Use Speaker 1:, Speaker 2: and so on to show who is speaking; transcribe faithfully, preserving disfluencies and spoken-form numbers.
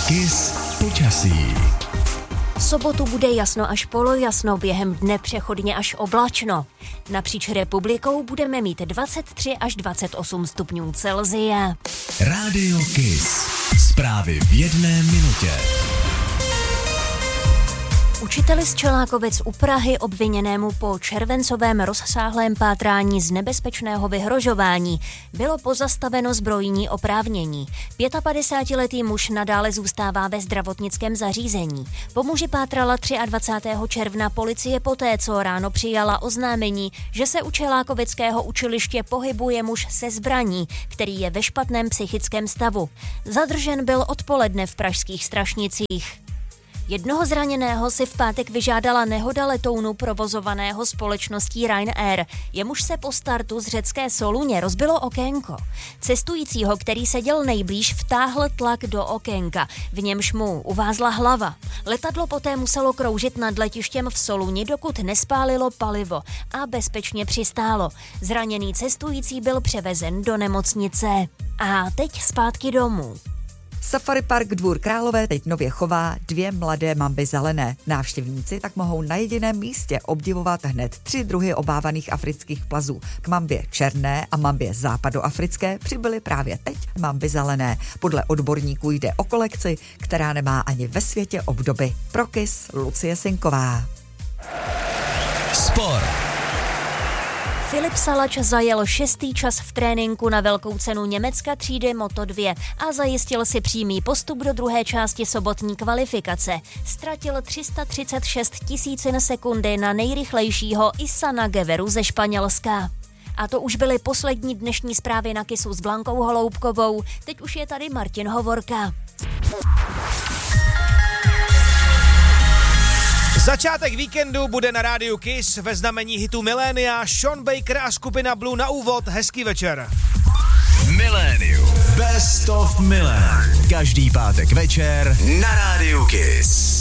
Speaker 1: Kiss počasí.
Speaker 2: V sobotu bude jasno až polojasno, během dne přechodně až oblačno. Napříč republikou budeme mít dvacet tři až dvacet osm stupňů Celsia.
Speaker 1: Rádio Kiss. Zprávy v jedné minutě.
Speaker 2: Učiteli z Čelákovic u Prahy obviněnému po červencovém rozsáhlém pátrání z nebezpečného vyhrožování bylo pozastaveno zbrojní oprávnění. padesátipětiletý muž nadále zůstává ve zdravotnickém zařízení. Po muži pátrala dvacátého třetího června policie poté, co ráno přijala oznámení, že se u Čelákovického učiliště pohybuje muž se zbraní, který je ve špatném psychickém stavu. Zadržen byl odpoledne v pražských Strašnicích. Jednoho zraněného si v pátek vyžádala nehoda letounu provozovaného společností Ryanair. Jemuž se po startu z řecké Soluně rozbilo okénko. Cestujícího, který seděl nejblíž, vtáhl tlak do okénka, v němž mu uvázla hlava. Letadlo poté muselo kroužit nad letištěm v Soluni, dokud nespálilo palivo a bezpečně přistálo. Zraněný cestující byl převezen do nemocnice. A teď zpátky domů.
Speaker 3: Safari Park Dvůr Králové teď nově chová dvě mladé mamby zelené. Návštěvníci tak mohou na jediném místě obdivovat hned tři druhy obávaných afrických plazů. K mambě černé a mambě západoafrické přibyly právě teď mamby zelené. Podle odborníků jde o kolekci, která nemá ani ve světě obdoby. Pro Kiss Lucie Sinková.
Speaker 1: Sport.
Speaker 2: Filip Salač zajel šestý čas v tréninku na velkou cenu Německa třídy Moto dva a zajistil si přímý postup do druhé části sobotní kvalifikace. Ztratil tři sta třicet šest tisícin sekundy na nejrychlejšího Isana Gueveru ze Španělska. A to už byly poslední dnešní zprávy na Kissu s Blankou Holoubkovou. Teď už je tady Martin Hovorka.
Speaker 4: Začátek víkendu bude na rádiu Kiss ve znamení hitu Milénia, Sean Baker a skupina Blue na úvod. Hezký večer.
Speaker 1: Millennium. Best of Milan. Každý pátek večer na rádiu Kiss.